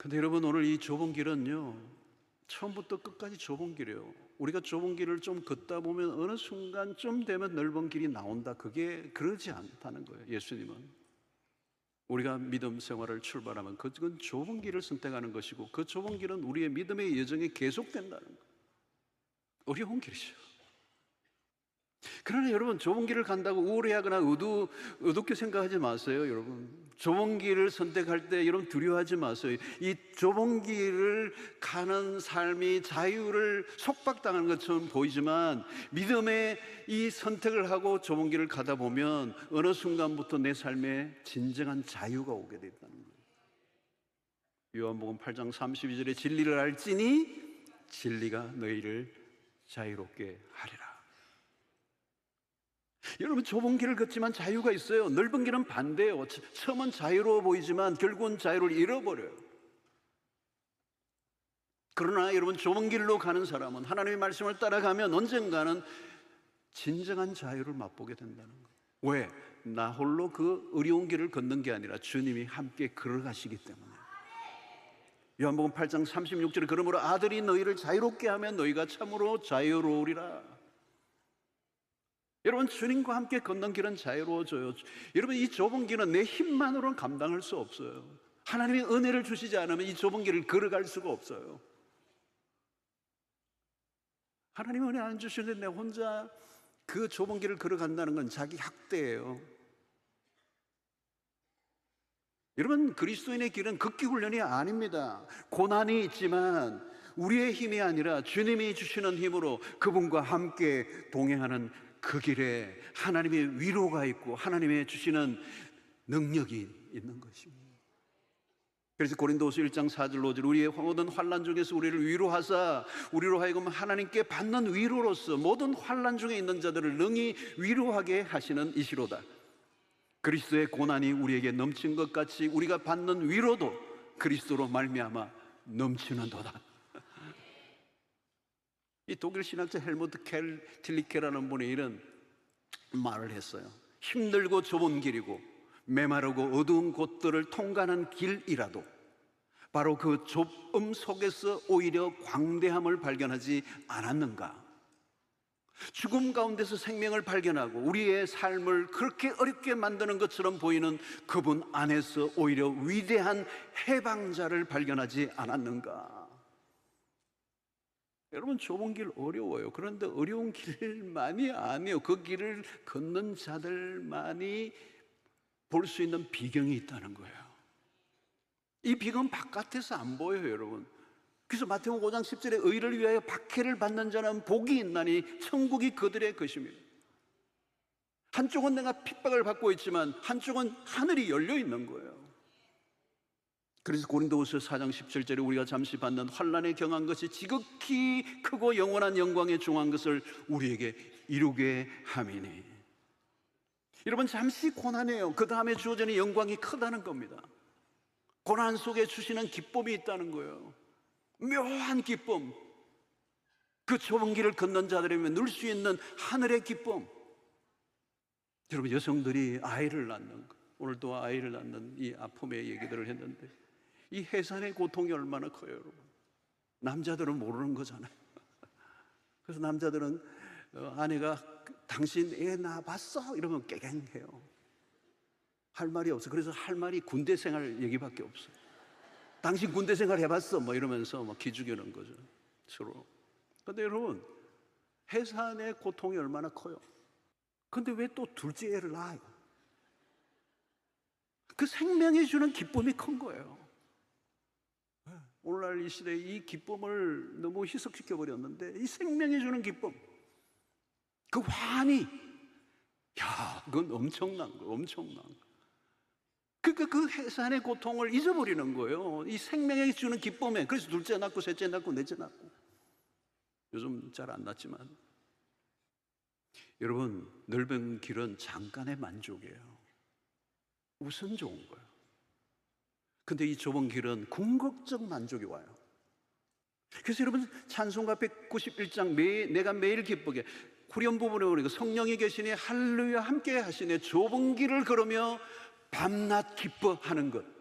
근데 여러분, 오늘 이 좁은 길은요, 처음부터 끝까지 좁은 길이에요. 우리가 좁은 길을 좀 걷다 보면 어느 순간쯤 되면 넓은 길이 나온다. 그게 그러지 않다는 거예요. 예수님은 우리가 믿음 생활을 출발하면 그건 좁은 길을 선택하는 것이고, 그 좁은 길은 우리의 믿음의 여정이 계속된다는 거예요. 어려운 길이죠. 그러나 여러분, 좁은 길을 간다고 우울해하거나 어둡게 생각하지 마세요. 여러분, 좁은 길을 선택할 때 여러분 두려워하지 마세요. 이 좁은 길을 가는 삶이 자유를 속박당하는 것처럼 보이지만, 믿음의 이 선택을 하고 좁은 길을 가다 보면 어느 순간부터 내 삶에 진정한 자유가 오게 된다는 거예요. 요한복음 8장 32절에 진리를 알지니 진리가 너희를 자유롭게 하리라. 여러분, 좁은 길을 걷지만 자유가 있어요. 넓은 길은 반대예요. 처음은 자유로워 보이지만 결국은 자유를 잃어버려요. 그러나 여러분, 좁은 길로 가는 사람은, 하나님의 말씀을 따라가면 언젠가는 진정한 자유를 맛보게 된다는 거예요. 왜? 나 홀로 그 어려운 길을 걷는 게 아니라 주님이 함께 걸어가시기 때문에. 요한복음 8장 36절에 그러므로 아들이 너희를 자유롭게 하면 너희가 참으로 자유로우리라. 여러분, 주님과 함께 걷는 길은 자유로워져요. 여러분, 이 좁은 길은 내 힘만으로는 감당할 수 없어요. 하나님이 은혜를 주시지 않으면 이 좁은 길을 걸어갈 수가 없어요. 하나님이 은혜 안 주시는데 내 혼자 그 좁은 길을 걸어간다는 건 자기 학대예요. 여러분, 그리스도인의 길은 극기훈련이 아닙니다. 고난이 있지만 우리의 힘이 아니라 주님이 주시는 힘으로 그분과 함께 동행하는 그 길에 하나님의 위로가 있고 하나님의 주시는 능력이 있는 것입니다. 그래서 고린도후서 1장 4절 5절 우리의 모든 환난 중에서 우리를 위로하사 우리로 하여금 하나님께 받는 위로로서 모든 환난 중에 있는 자들을 능히 위로하게 하시는 이시로다. 그리스도의 고난이 우리에게 넘친 것 같이 우리가 받는 위로도 그리스도로 말미암아 넘치는도다. 이 독일 신학자 헬무트 틸리케라는 분이 이런 말을 했어요. 힘들고 좁은 길이고 메마르고 어두운 곳들을 통과하는 길이라도 바로 그 좁음 속에서 오히려 광대함을 발견하지 않았는가? 죽음 가운데서 생명을 발견하고 우리의 삶을 그렇게 어렵게 만드는 것처럼 보이는 그분 안에서 오히려 위대한 해방자를 발견하지 않았는가? 여러분, 좁은 길 어려워요. 그런데 어려운 길만이 아니에요. 그 길을 걷는 자들만이 볼 수 있는 비경이 있다는 거예요. 이 비경은 바깥에서 안 보여요, 여러분. 그래서 마태복음 5장 10절에 의를 위하여 박해를 받는 자는 복이 있나니 천국이 그들의 것입니다. 한쪽은 내가 핍박을 받고 있지만 한쪽은 하늘이 열려 있는 거예요. 그래서 고린도후서 4장 17절에 우리가 잠시 받는 환난에 경한 것이 지극히 크고 영원한 영광에 중한 것을 우리에게 이루게 함이니. 여러분, 잠시 고난이에요. 그 다음에 주어지는 영광이 크다는 겁니다. 고난 속에 주시는 기쁨이 있다는 거예요. 묘한 기쁨. 그 좁은 길을 걷는 자들이면 누릴 수 있는 하늘의 기쁨. 여러분, 여성들이 아이를 낳는 것, 오늘도 아이를 낳는 이 아픔의 얘기들을 했는데 이 해산의 고통이 얼마나 커요, 여러분. 남자들은 모르는 거잖아요. 그래서 남자들은 아내가 당신 애 낳아봤어? 이러면 깨갱해요. 할 말이 없어. 그래서 할 말이 군대 생활 얘기밖에 없어요. 당신 군대 생활 해봤어? 뭐 이러면서 막 기죽이는 거죠, 서로. 근데 여러분, 해산의 고통이 얼마나 커요. 근데 왜 또 둘째 애를 낳아요? 그 생명이 주는 기쁨이 큰 거예요. 오늘날 이 시대에 이 기쁨을 너무 희석시켜버렸는데, 이 생명이 주는 기쁨, 그 환희, 야, 그건 엄청난 거, 엄청난 거. 그 해산의 고통을 잊어버리는 거예요. 이 생명이 주는 기쁨에. 그래서 둘째 낳고 셋째 낳고 넷째 낳고. 요즘 잘 안 낳지만. 여러분, 넓은 길은 잠깐의 만족이에요. 우선 좋은 거예요. 근데 이 좁은 길은 궁극적 만족이 와요. 그래서 여러분, 찬송가 191장 내가 매일 기쁘게, 후렴 부분에 보니까 성령이 계시니 할렐루야 함께 하시네 좁은 길을 걸으며 밤낮 기뻐하는 것.